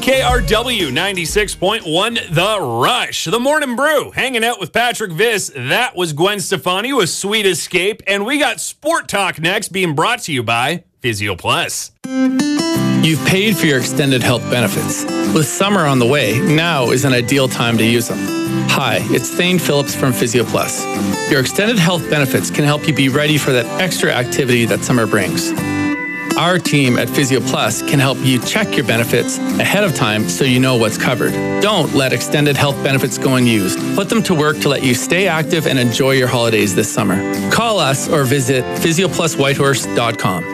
CKRW 96.1 The Rush. The Morning Brew. Hanging out with Patrick Viss. That was Gwen Stefani with Sweet Escape. And we got Sport Talk next, being brought to you by Physio Plus. You've paid for your extended health benefits. With summer on the way, now is an ideal time to use them. Hi, it's Thane Phillips from Physio Plus. Your extended health benefits can help you be ready for that extra activity that summer brings. Our team at Physio Plus can help you check your benefits ahead of time so you know what's covered. Don't let extended health benefits go unused. Put them to work to let you stay active and enjoy your holidays this summer. Call us or visit physiopluswhitehorse.com.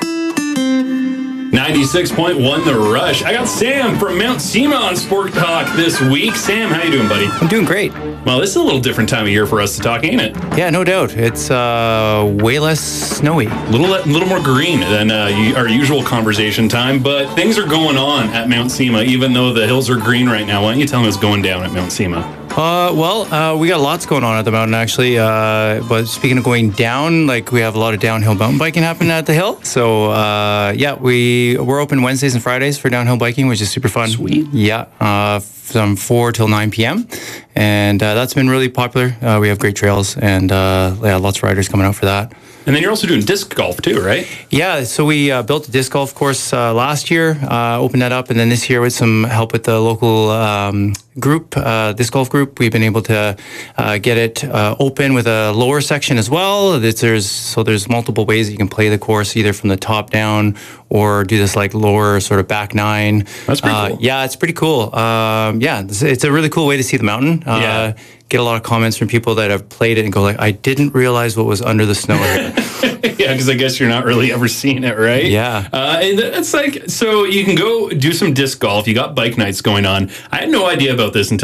96.1 The Rush. I got Sam from Mount Sema on Sport Talk this week. Sam, how you doing, buddy? I'm doing great. Well, this is a little different time of year for us to talk, ain't it? Yeah, no doubt. It's way less snowy. A little more green than our usual conversation time, but things are going on at Mount Sema, even though the hills are green right now. Why don't you tell me what's going down at Mount Sema? We got lots going on at the mountain, actually. But speaking of going down, we have a lot of downhill mountain biking happening at the hill. So, we're open Wednesdays and Fridays for downhill biking, which is super fun. Sweet. Yeah, from 4 till 9 p.m. And that's been really popular. We have great trails and lots of riders coming out for that. And then you're also doing disc golf too, right? Yeah, so we built a disc golf course last year, opened that up, and then this year with some help with the local group, disc golf group, we've been able to get it open with a lower section as well. There's multiple ways that you can play the course, either from the top down or do this lower sort of back nine. That's pretty cool. Yeah, it's pretty cool. It's a really cool way to see the mountain. Get a lot of comments from people that have played it and go I didn't realize what was under the snow here. Yeah, because I guess you're not really ever seeing it, right? Yeah. It's so you can go do some disc golf. You got bike nights going on. I had no idea about this until